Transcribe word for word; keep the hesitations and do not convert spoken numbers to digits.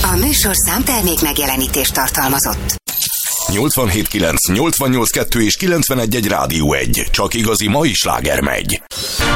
A műsorszám termék megjelenítést tartalmazott. nyolcvanhét kilenc, nyolcvannyolc kettő és kilencvenegy egy Rádió egy. Csak igazi mai sláger megy.